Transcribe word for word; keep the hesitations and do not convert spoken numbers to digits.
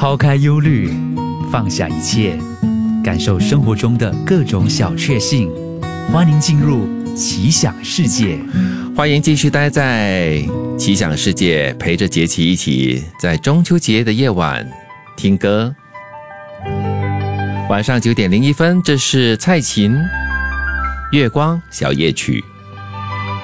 抛开忧虑，放下一切，感受生活中的各种小确幸。欢迎进入奇想世界。 欢迎继续待在奇想世界，陪着杰奇一起在中秋节的夜晚听歌。晚上九点零一分，这是蔡琴《月光小夜曲》。